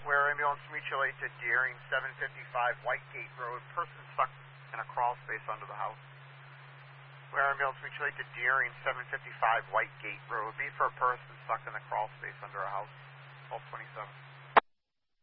Where ambulance mutual aid to Deering, 755 Whitegate Road. Person stuck in a crawl space under the house. Where ambulance mutual aid to Deering, 755 Whitegate Road. Be for a person stuck in a crawl space under a house. 1227.